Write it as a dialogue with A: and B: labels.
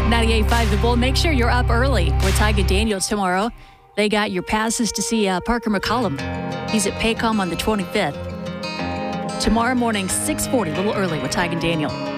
A: 98.5 The Bull. Make sure you're up early with Tyga Daniel tomorrow. They got your passes to see Parker McCollum. He's at Paycom on the 25th. Tomorrow morning, 6:40, a little early with Tyga Daniel.